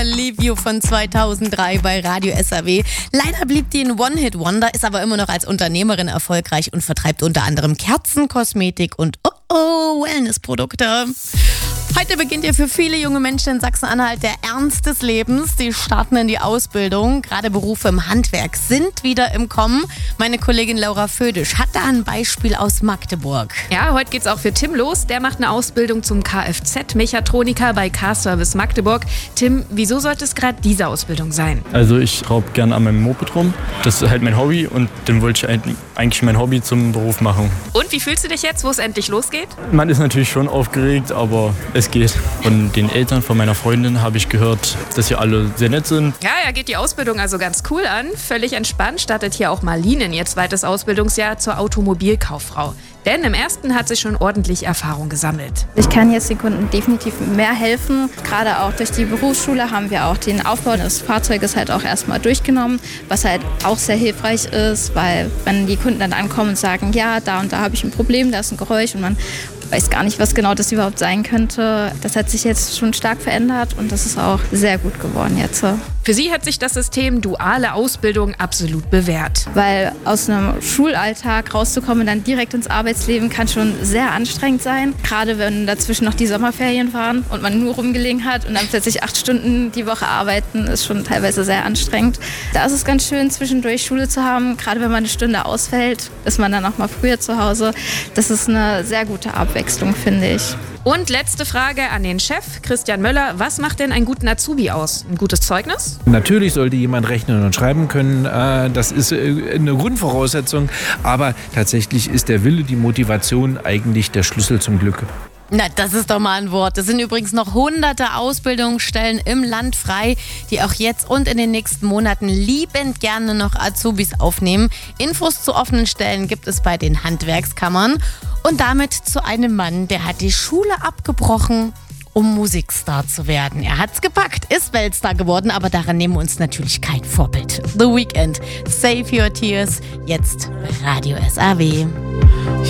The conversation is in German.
Leave You von 2003 bei Radio SAW. Leider blieb die ein One-Hit-Wonder, ist aber immer noch als Unternehmerin erfolgreich und vertreibt unter anderem Kerzen, Kosmetik und Wellnessprodukte. Heute beginnt ja für viele junge Menschen in Sachsen-Anhalt der Ernst des Lebens. Die starten in die Ausbildung. Gerade Berufe im Handwerk sind wieder im Kommen. Meine Kollegin Laura Födisch hat da ein Beispiel aus Magdeburg. Ja, heute geht's auch für Tim los. Der macht eine Ausbildung zum Kfz-Mechatroniker bei Car-Service Magdeburg. Tim, wieso sollte es gerade diese Ausbildung sein? Also ich schraube gerne an meinem Moped rum. Das ist halt mein Hobby und dann wollte ich eigentlich mein Hobby zum Beruf machen. Und wie fühlst du dich jetzt, wo es endlich losgeht? Man ist natürlich schon aufgeregt, aber es geht. Von den Eltern von meiner Freundin habe ich gehört, dass sie alle sehr nett sind. Ja, geht die Ausbildung also ganz cool an. Völlig entspannt startet hier auch Marlene in ihr zweites Ausbildungsjahr zur Automobilkauffrau. Denn im ersten hat sie schon ordentlich Erfahrung gesammelt. Ich kann jetzt den Kunden definitiv mehr helfen. Gerade auch durch die Berufsschule haben wir auch den Aufbau des Fahrzeuges halt auch erstmal durchgenommen, was halt auch sehr hilfreich ist, weil wenn die Kunden dann ankommen und sagen, ja, da und da habe ich ein Problem, da ist ein Geräusch und man weiß gar nicht, was genau das überhaupt sein könnte. Das hat sich jetzt schon stark verändert und das ist auch sehr gut geworden jetzt. Für sie hat sich das System duale Ausbildung absolut bewährt. Weil aus einem Schulalltag rauszukommen und dann direkt ins Arbeitsleben kann schon sehr anstrengend sein. Gerade wenn dazwischen noch die Sommerferien waren und man nur rumgelegen hat und dann plötzlich 8 Stunden die Woche arbeiten, ist schon teilweise sehr anstrengend. Da ist es ganz schön, zwischendurch Schule zu haben. Gerade wenn man eine Stunde ausfällt, ist man dann auch mal früher zu Hause. Das ist eine sehr gute Abwechslung, finde ich. Und letzte Frage an den Chef, Christian Möller. Was macht denn einen guten Azubi aus? Ein gutes Zeugnis? Natürlich sollte jemand rechnen und schreiben können. Das ist eine Grundvoraussetzung. Aber tatsächlich ist der Wille, die Motivation eigentlich der Schlüssel zum Glück. Na, das ist doch mal ein Wort. Es sind übrigens noch hunderte Ausbildungsstellen im Land frei, die auch jetzt und in den nächsten Monaten liebend gerne noch Azubis aufnehmen. Infos zu offenen Stellen gibt es bei den Handwerkskammern. Und damit zu einem Mann, der hat die Schule abgebrochen, um Musikstar zu werden. Er hat's gepackt, ist Weltstar geworden, aber daran nehmen wir uns natürlich kein Vorbild. The Weeknd, Save Your Tears, jetzt bei Radio SAW.